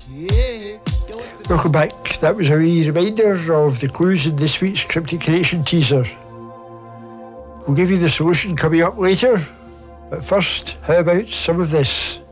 Welcome back. That was a wee reminder of the clues in this week's Cryptic Creation teaser. We'll give you the solution coming up later, but first, how about some of this?